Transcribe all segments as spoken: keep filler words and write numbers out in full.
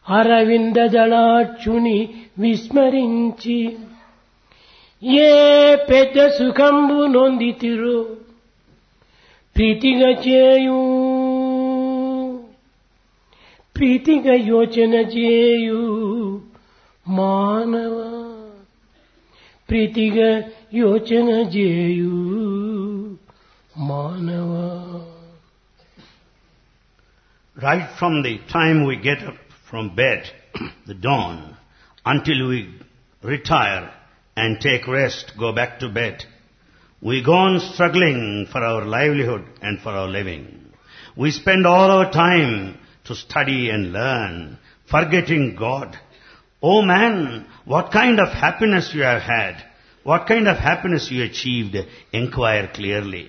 అరవింద దళాక్షుని విస్మరించి ఏ పెద్ద సుఖంబు నొందితిరో ప్రీతిగా చేయు ప్రీతిగా యోచన చేయు మానవ ప్రీతిగా యోచన చేయు మానవ. Right from the time we get up from bed, the dawn, until we retire and take rest, go back to bed, we go on struggling for our livelihood and for our living. We spend all our time to study and learn, forgetting God. Oh man, what kind of happiness you have had, what kind of happiness you achieved, inquire clearly.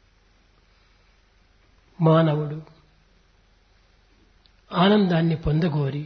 మానవుడు ఆనందాన్ని పొందగోరి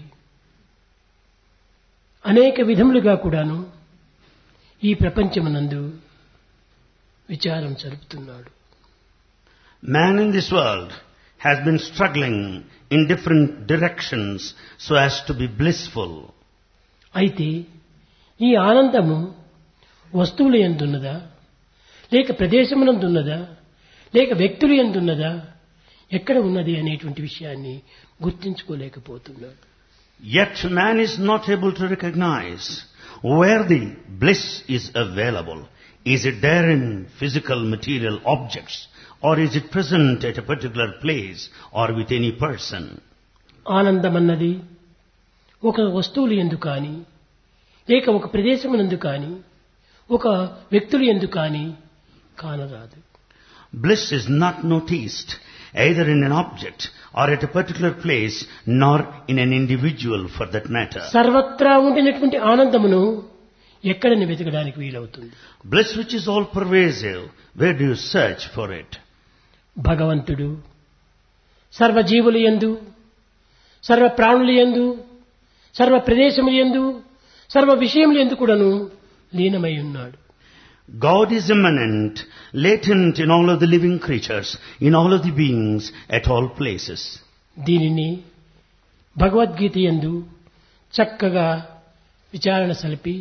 అనేక విధములుగా కూడాను ఈ ప్రపంచమునందు విచారం జరుపుతున్నాడు. Man in this world has been struggling in different directions so as to be blissful. అయితే ఈ ఆనందము వస్తువుల యందున్నదా, లేక ప్రదేశమునందున్నదా, లేక వ్యక్తుల యందున్నదా, ఎక్కడ ఉన్నది అనేటువంటి విషయాన్ని గుర్తించుకోలేకపోతున్నాడు. Yet man is not able to recognize where the bliss is available. Is it there in physical material objects, or is it present at a particular place or with any person? ఆనందమన్నది ఒక వస్తువుల యందు కానీ, లేక ఒక ప్రదేశమునందు కానీ, ఒక వ్యక్తుల యందు కానీ కానరాదు. Bliss is not noticed either in an object or at a particular place, nor in an individual for that matter. సర్వత్రా ఉండినటువంటి ఆనందమును ఎక్కడని వెతకడానికి వీలవుతుంది? Bliss which is all pervasive, where do you search for it? భగవంతుడు సర్వజీవుల యందు, సర్వ ప్రాణుల యందు, సర్వ ప్రదేశముల యందు, సర్వ విషయముల యందు కూడాను లీనమై ఉన్నాడు. God is immanent, latent in all of the living creatures, in all of the beings, at all places. దీనిని భగవద్గీత యందు చక్కగా విచారణ సలిపి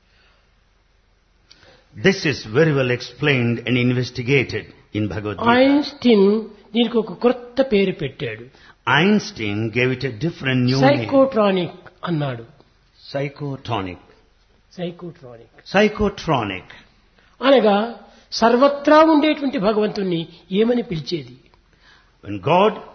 This is very well explained and investigated in Bhagavad Gita. Einstein దీనికి ఒక కొత్త పేరు పెట్టాడు. Einstein gave it a different new name. సైకోట్రానిక్ అన్నాడు. Psychotonic. సైకోట్రానిక్ Psychotronic. అనగా సర్వత్రా ఉండేటువంటి భగవంతుణ్ణి ఏమని పిలిచేది? When God